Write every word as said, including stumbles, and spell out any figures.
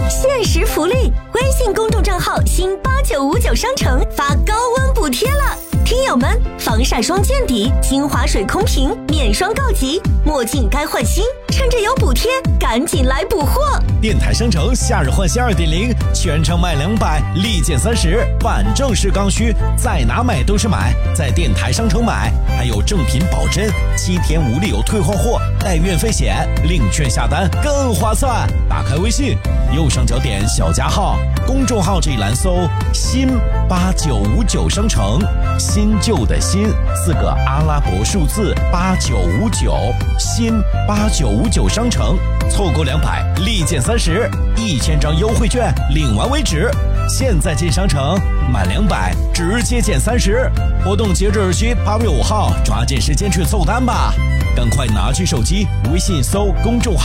限时福利，微信公众账号新八九五九商城发高温补贴了。听友们，防晒霜见底，精华水空瓶面霜告急，墨镜该换新，趁着有补贴，赶紧来补货！ 电台商城夏日换新 二点零， 全场卖两百，立减三十，反正是刚需，在哪买都是买，在电台商城买，还有正品保真，七天无理由退换货，带运费险，领券下单更划算。打开微信，右上角点小加号，公众号这一栏搜新八九五九商城，新旧的新四个阿拉伯数字八九五九，新八九五九商城，凑够两百立减三十，一千张优惠券领完为止。现在进商城满两百直接减三十，活动截止日期八月五号，抓紧时间去凑单吧！赶快拿起手机，微信搜公众号